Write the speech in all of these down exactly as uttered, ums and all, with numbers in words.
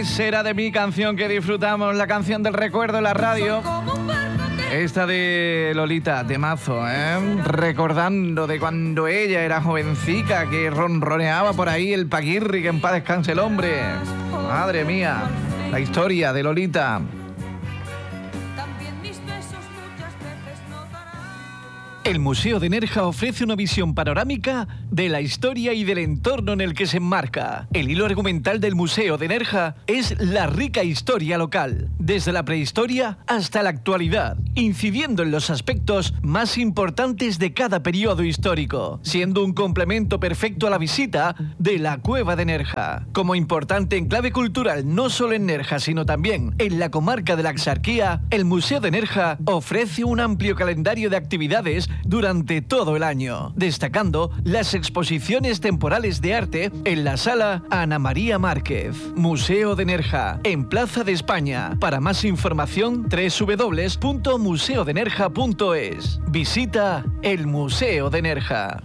Será de mi canción que disfrutamos, la canción del recuerdo en la radio. Esta de Lolita, temazo, ¿eh? Recordando de cuando ella era jovencica, que ronroneaba por ahí el paquirri, que en paz descanse el hombre. Madre mía, la historia de Lolita. El Museo de Nerja ofrece una visión panorámica de la historia y del entorno en el que se enmarca. El hilo argumental del Museo de Nerja es la rica historia local, desde la prehistoria hasta la actualidad, incidiendo en los aspectos más importantes de cada periodo histórico, siendo un complemento perfecto a la visita de la Cueva de Nerja. Como importante enclave cultural no solo en Nerja, sino también en la comarca de la Axarquía, el Museo de Nerja ofrece un amplio calendario de actividades durante todo el año, destacando las exposiciones temporales de arte en la Sala Ana María Márquez. Museo de Nerja, en Plaza de España. Para más información, doble u doble u doble u punto museo de nerja punto es. Visita el Museo de Nerja.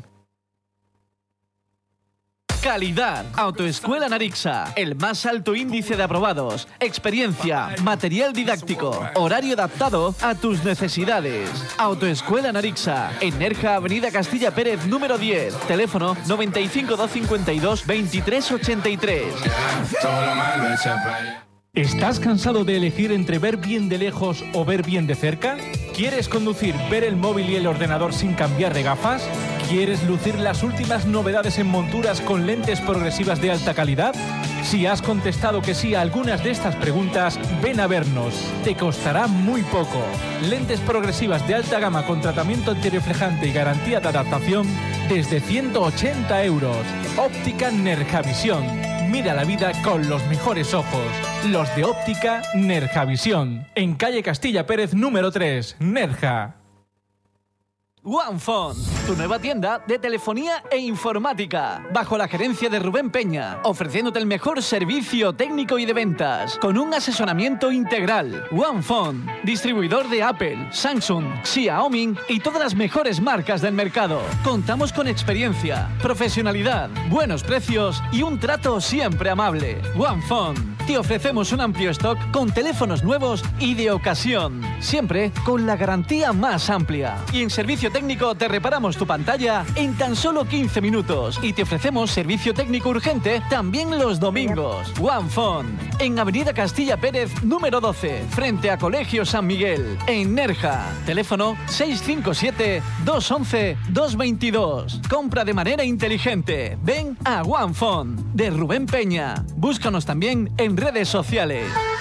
Calidad. Autoescuela Narixa. El más alto índice de aprobados. Experiencia. Material didáctico. Horario adaptado a tus necesidades. Autoescuela Narixa. En Nerja, Avenida Castilla Pérez, número diez. Teléfono noventa y cinco, doscientos cincuenta y dos, veintitrés ochenta y tres. ¿Estás cansado de elegir entre ver bien de lejos o ver bien de cerca? ¿Quieres conducir, ver el móvil y el ordenador sin cambiar de gafas? ¿Quieres lucir las últimas novedades en monturas con lentes progresivas de alta calidad? Si has contestado que sí a algunas de estas preguntas, ven a vernos. Te costará muy poco. Lentes progresivas de alta gama con tratamiento antirreflejante y garantía de adaptación desde ciento ochenta euros. Óptica Nerjavisión. Mira la vida con los mejores ojos. Los de Óptica Nerjavisión. En calle Castilla Pérez, número tres, Nerja. OnePhone, tu nueva tienda de telefonía e informática, bajo la gerencia de Rubén Peña, ofreciéndote el mejor servicio técnico y de ventas, con un asesoramiento integral. OnePhone, distribuidor de Apple, Samsung, Xiaomi y todas las mejores marcas del mercado. Contamos con experiencia, profesionalidad, buenos precios y un trato siempre amable. OnePhone, te ofrecemos un amplio stock con teléfonos nuevos y de ocasión, siempre con la garantía más amplia. Y en servicio técnico te reparamos tu pantalla en tan solo quince minutos y te ofrecemos servicio técnico urgente también los domingos. OnePhone, en Avenida Castilla Pérez, número doce, frente a Colegio San Miguel, en Nerja. Teléfono seis cinco siete, dos once, dos veintidós. Compra de manera inteligente. Ven a OnePhone, de Rubén Peña. Búscanos también en redes sociales.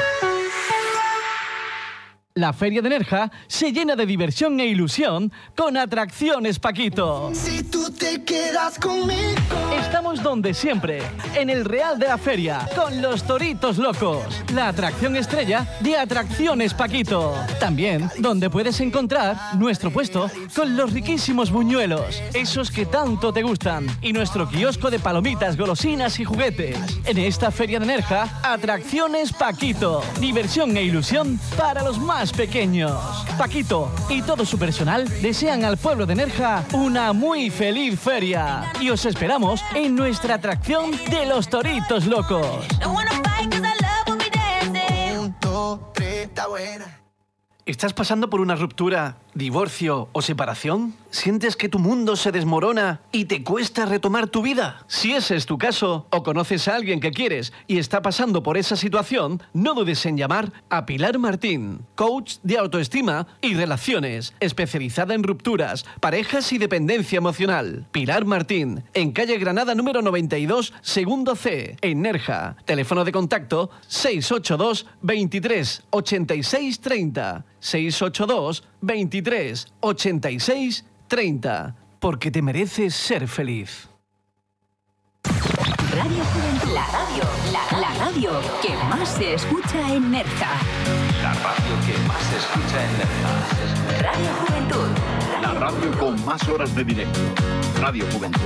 La Feria de Nerja se llena de diversión e ilusión con Atracciones Paquito. Si tú te quedas conmigo. Estamos donde siempre, en el Real de la Feria, con los toritos locos, la atracción estrella de Atracciones Paquito. También donde puedes encontrar nuestro puesto con los riquísimos buñuelos, esos que tanto te gustan, y nuestro kiosco de palomitas, golosinas y juguetes. En esta Feria de Nerja, Atracciones Paquito. Diversión e ilusión para los más pequeños. Paquito y todo su personal desean al pueblo de Nerja una muy feliz feria y os esperamos en nuestra atracción de los toritos locos. Un, dos, tres, está buena. ¿Estás pasando por una ruptura, divorcio o separación? ¿Sientes que tu mundo se desmorona y te cuesta retomar tu vida? Si ese es tu caso, o conoces a alguien que quieres y está pasando por esa situación, no dudes en llamar a Pilar Martín, coach de autoestima y relaciones, especializada en rupturas, parejas y dependencia emocional. Pilar Martín, en calle Granada número noventa y dos, segundo C, en Nerja. Teléfono de contacto seis ocho dos, veintitrés, ochenta y seis, treinta. seis ocho dos, veintitrés, ochenta y seis, treinta. Porque te mereces ser feliz. Radio Juventud. La radio, la, la radio que más se escucha en Nerja. La radio que más se escucha en Nerja. Radio Juventud. La radio con más horas de directo. Radio Juventud.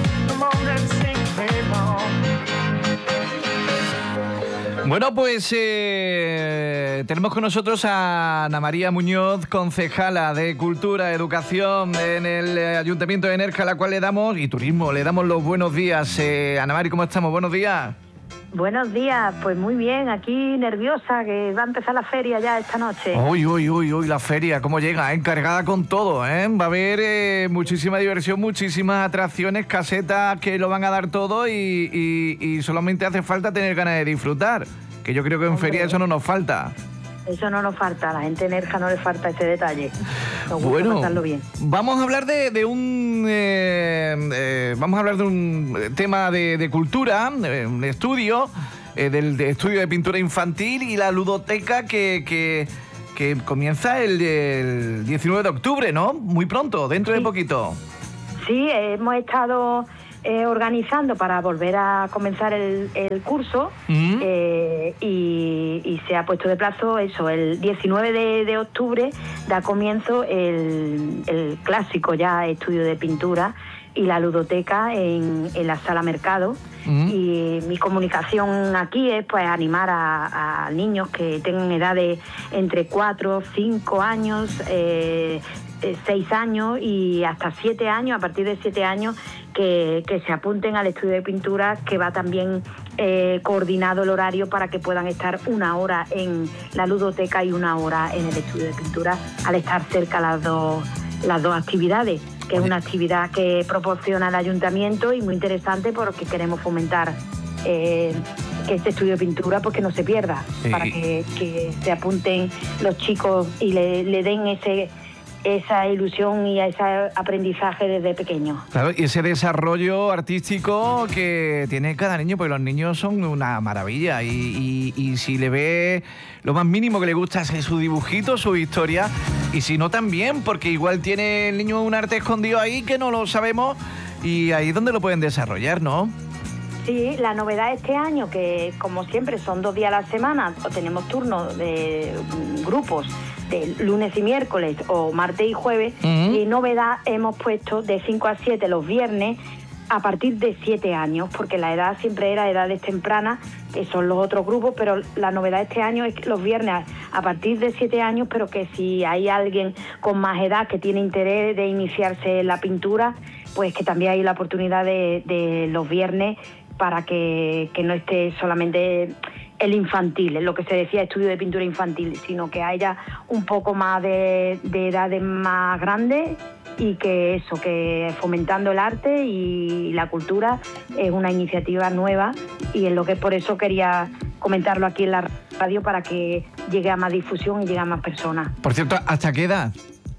Bueno, pues eh, tenemos con nosotros a Ana María Muñoz, concejala de Cultura, Educación en el eh, Ayuntamiento de Nerja, a la cual le damos, y Turismo, le damos los buenos días. Eh, Ana María, ¿cómo estamos? Buenos días. Buenos días, pues muy bien, aquí nerviosa, que va a empezar la feria ya esta noche. Uy, uy, uy, uy, la feria, ¿cómo llega? Encargada con todo, ¿eh? Va a haber eh, muchísima diversión, muchísimas atracciones, casetas que lo van a dar todo y, y, y solamente hace falta tener ganas de disfrutar, que yo creo que en Hombre, feria eso no nos falta. Eso no nos falta, a la gente Nerja no le falta ese detalle. Nos gusta Bueno, pasarlo bien. vamos a hablar de, de un eh, eh, vamos a hablar de un tema de, de cultura, eh, un estudio eh, del de estudio de pintura infantil y la ludoteca que, que, que comienza el, el diecinueve de octubre, ¿no? Muy pronto, dentro Sí. de poquito. Sí, hemos estado eh, organizando para volver a comenzar el, el curso Mm. eh, y, y se ha puesto de plazo eso, el diecinueve de, de octubre da comienzo el, el clásico ya estudio de pintura y la ludoteca en, en la sala Mercado. Mm. Y mi comunicación aquí es pues animar a, a niños que tengan edades entre cuatro, cinco años, eh, seis años y hasta siete años, a partir de siete años, que, que se apunten al estudio de pintura, que va también eh, coordinado el horario para que puedan estar una hora en la ludoteca y una hora en el estudio de pintura, al estar cerca las dos, las dos actividades, que es una actividad que proporciona el ayuntamiento y muy interesante porque queremos fomentar eh, que este estudio de pintura pues que no se pierda, Sí. para que, que se apunten los chicos y le, le den ese esa ilusión y ese aprendizaje desde pequeño. Claro, y ese desarrollo artístico que tiene cada niño, porque los niños son una maravilla y, y, y si le ve lo más mínimo que le gusta es su dibujito, su historia, y si no también, porque igual tiene el niño un arte escondido ahí que no lo sabemos y ahí es donde lo pueden desarrollar, ¿no? Sí, la novedad este año, que como siempre son dos días a la semana, tenemos turnos de mm, grupos de lunes y miércoles o martes y jueves, Uh-huh. y novedad hemos puesto de cinco a siete los viernes a partir de siete años, porque la edad siempre era edades tempranas, que son los otros grupos, pero la novedad este año es que los viernes a partir de siete años, pero que si hay alguien con más edad que tiene interés de iniciarse en la pintura, pues que también hay la oportunidad de, de los viernes para que, que no esté solamente el infantil, lo que se decía estudio de pintura infantil, sino que haya un poco más de, de edades más grandes y que eso, que fomentando el arte y la cultura es una iniciativa nueva y es lo que por eso quería comentarlo aquí en la radio para que llegue a más difusión y llegue a más personas. Por cierto, ¿hasta qué edad?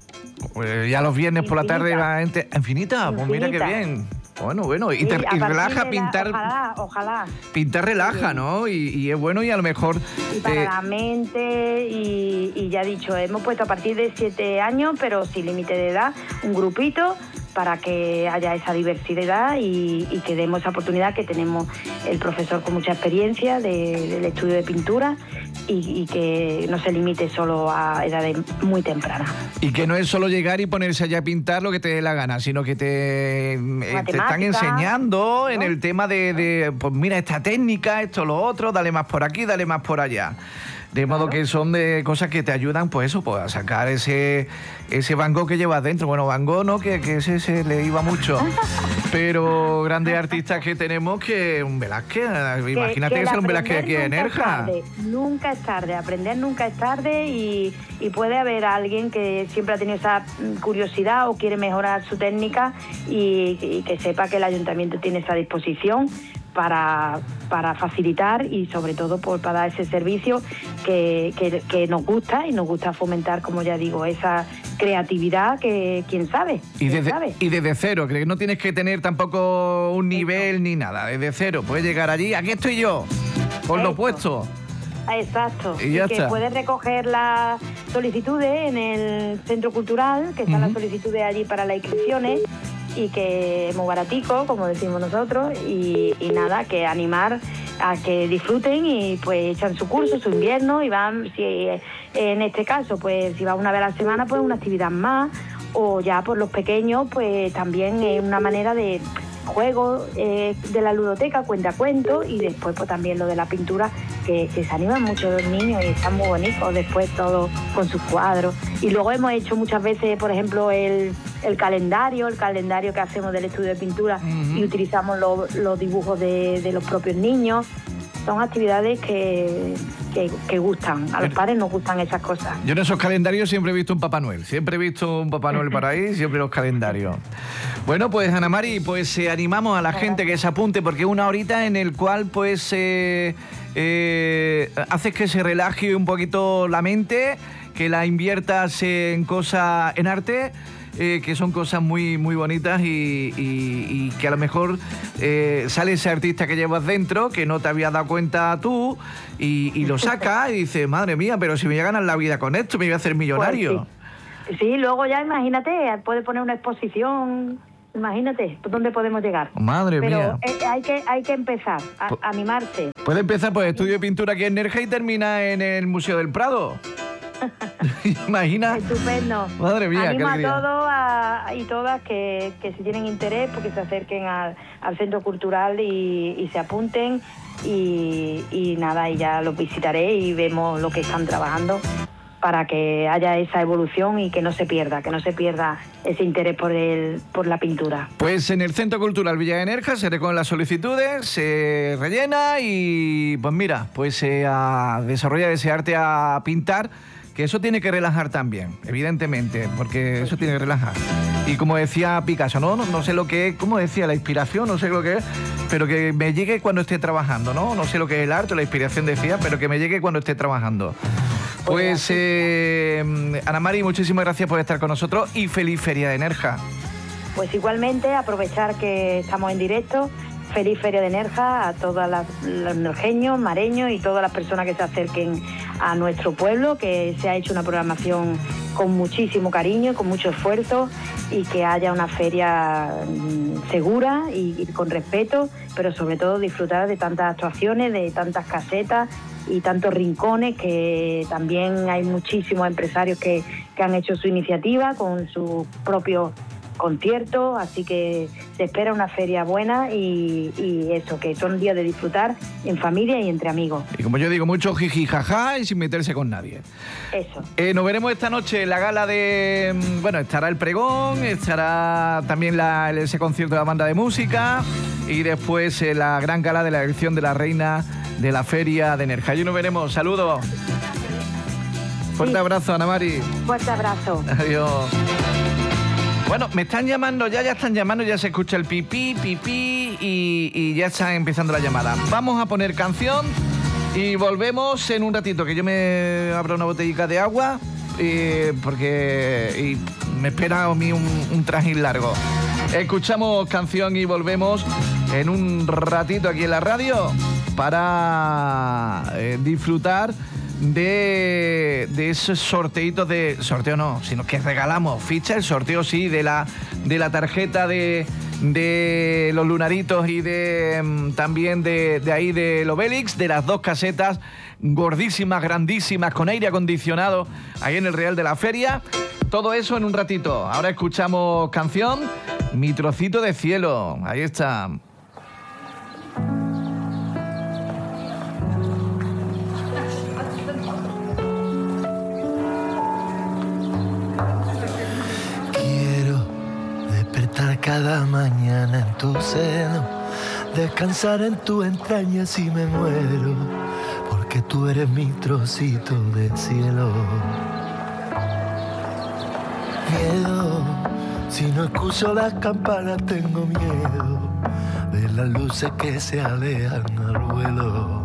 Pues ya los viernes por la tarde Infinita. va gente... ¿Infinita? Pues mira qué Infinita. bien. Bueno, bueno, y, Sí, te, a y partir relaja de pintar... la, ojalá, ojalá. Pintar relaja, ¿no? Y, y es bueno y a lo mejor... Y para eh, la mente y, y ya he dicho, hemos puesto a partir de siete años, pero sin límite de edad, un grupito para que haya esa diversidad y, y que demos esa oportunidad, que tenemos el profesor con mucha experiencia de, del estudio de pintura y, y que no se limite solo a edades muy tempranas. Y que no es solo llegar y ponerse allá a pintar lo que te dé la gana, sino que te, eh, te están Matemática, enseñando ¿no? en el tema de, de, pues mira, esta técnica, esto, lo otro, dale más por aquí, dale más por allá. De modo que son de cosas que te ayudan, pues eso, pues a sacar ese ese Van Gogh que llevas dentro. Bueno, Van Gogh no, que, que ese se le iba mucho. Pero grandes artistas que tenemos, que un Velázquez, imagínate que, el sea un Velázquez aquí aprender en nunca es Nerja. tarde, Nunca es tarde, aprender nunca es tarde y, y puede haber alguien que siempre ha tenido esa mm, curiosidad o quiere mejorar su técnica y, y que sepa que el ayuntamiento tiene esa disposición para, para facilitar y sobre todo por, para dar ese servicio que, que, que nos gusta y nos gusta fomentar, como ya digo, esa creatividad que quién sabe, Y quién desde, sabe. y desde cero, que no tienes que tener tampoco un nivel ni nada. Desde cero, puedes llegar allí, aquí estoy yo, por lo Eso. puesto. Exacto, Y ya que está. puedes recoger las solicitudes en el centro cultural, que están Ujú. las solicitudes allí para las inscripciones y que es muy baratico, como decimos nosotros, y, y nada, que animar a que disfruten y pues echan su curso, su invierno y van, si en este caso, pues si va una vez a la semana, pues una actividad más, o ya por los pequeños, pues también es una manera de juego eh, de la ludoteca, cuentacuentos, y después pues también lo de la pintura, que, que se animan mucho los niños y están muy bonitos después todo con sus cuadros. Y luego hemos hecho muchas veces, por ejemplo, el, el calendario, el calendario que hacemos del estudio de pintura, Ujú. y utilizamos lo- los dibujos de, de los propios niños son actividades que, que, que gustan. A los padres nos gustan esas cosas. Yo en esos calendarios siempre he visto un Papá Noel. Siempre he visto un Papá Noel para ahí, siempre los calendarios. Bueno, pues Ana Mari, pues eh, animamos a la gente que se apunte, porque es una horita en el cual pues eh, eh, haces que se relaje un poquito la mente, que la inviertas en cosas, en arte, eh, que son cosas muy, muy bonitas y, y, y que a lo mejor eh, sale ese artista que llevas dentro, que no te habías dado cuenta tú, y, y lo sacas y dices, madre mía, pero si me voy a ganar la vida con esto, me voy a hacer millonario. Pues sí. sí, luego ya imagínate, puedes poner una exposición, imagínate, ¿dónde podemos llegar? Madre pero mía. Pero eh, hay, que, hay que empezar, a, P- animarse. Puede empezar pues estudio de pintura aquí en Nerja y termina en el Museo del Prado. Imagina. Estupendo. Madre mía, animo qué a todos a, y todas que, que si tienen interés, porque se acerquen al, al centro cultural y, y se apunten y, y nada, y ya los visitaré y vemos lo que están trabajando para que haya esa evolución y que no se pierda, que no se pierda ese interés por el por la pintura. Pues en el Centro Cultural Villa de Nerja se recogen las solicitudes, se rellena y pues mira, pues se uh, desarrolla ese arte a pintar, que eso tiene que relajar también, evidentemente, porque eso tiene que relajar. Y como decía Picasso, ¿no? No, no sé lo que es, como decía, la inspiración, no sé lo que es, pero que me llegue cuando esté trabajando, ¿no? No sé lo que es el arte, la inspiración decía, pero que me llegue cuando esté trabajando. Pues, eh, Ana Mari, muchísimas gracias por estar con nosotros y feliz Feria de Nerja. Pues igualmente, aprovechar que estamos en directo. Feliz Feria de Nerja a todos los nerjeños, mareños y todas las personas que se acerquen a nuestro pueblo, que se ha hecho una programación con muchísimo cariño, con mucho esfuerzo y que haya una feria segura y, y con respeto, pero sobre todo disfrutar de tantas actuaciones, de tantas casetas y tantos rincones, que también hay muchísimos empresarios que, que han hecho su iniciativa con sus propios conciertos, así que se espera una feria buena y, y eso, que son días de disfrutar en familia y entre amigos. Y como yo digo, mucho jiji jaja y sin meterse con nadie. Eso. Eh, nos veremos esta noche en la gala de... Bueno, estará el pregón, estará también la, ese concierto de la banda de música y después eh, la gran gala de la elección de la reina de la Feria de Nerja. Y nos veremos. Saludos. Fuerte sí. Abrazo, Ana Mari. Fuerte abrazo. Adiós. Bueno, me están llamando, ya ya están llamando, ya se escucha el pipí, pipí y, y ya está empezando la llamada. Vamos a poner canción y volvemos en un ratito, que yo me abro una botellita de agua eh, porque y me espera a mí un, un trajín largo. Escuchamos canción y volvemos en un ratito aquí en la radio para eh, disfrutar De, de esos sorteitos de... Sorteo no, sino que regalamos ficha, el sorteo sí, de la, de la tarjeta de, de los lunaritos y de también de, de ahí del Obélix, de las dos casetas gordísimas, grandísimas, con aire acondicionado, ahí en el Real de la Feria. Todo eso en un ratito. Ahora escuchamos canción, Mi trocito de cielo. Ahí está. Cada mañana en tu seno, descansar en tu entraña si me muero, porque tú eres mi trocito de cielo. Miedo, si no escucho las campanas tengo miedo de las luces que se alejan al vuelo.